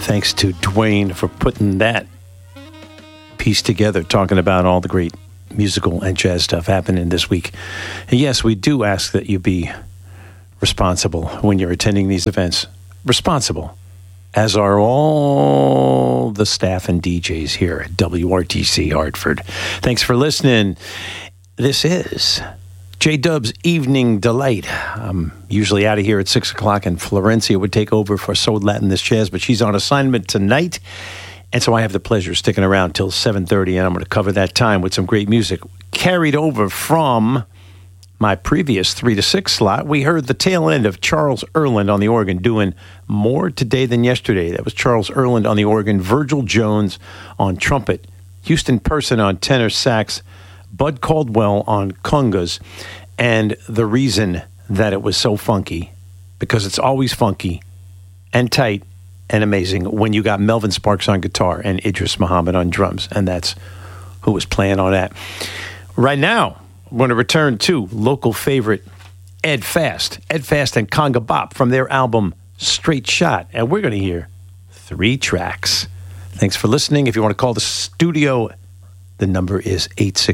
Thanks to Dwayne for putting that piece together, talking about all the great musical and jazz stuff happening this week. And yes, we do ask that you be responsible when you're attending these events. Responsible, as are all the staff and DJs here at WRTC Hartford. Thanks for listening. This is J-Dub's Evening Delight. I'm usually out of here at 6 o'clock, and Florencia would take over for Soul Latin This Jazz, but she's on assignment tonight, and so I have the pleasure of sticking around till 7:30, and I'm going to cover that time with some great music carried over from my previous 3 to 6 slot. We heard the tail end of Charles Earland on the organ doing More Today Than Yesterday. That was Charles Earland on the organ, Virgil Jones on trumpet, Houston Person on tenor sax, Bud Caldwell on congas. And the reason that it was so funky, because it's always funky and tight and amazing when you got Melvin Sparks on guitar and Idris Muhammad on drums, and that's who was playing on that. Right now, I'm going to return to local favorite Ed Fast and Conga Bop from their album Straight Shot, and we're going to hear 3 tracks. Thanks for listening. If you want to call the studio, the number is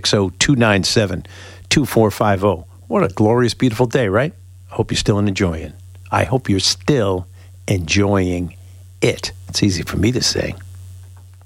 860-297-2450. What a glorious, beautiful day, right? I hope you're still enjoying. I hope you're still enjoying it. It's easy for me to say.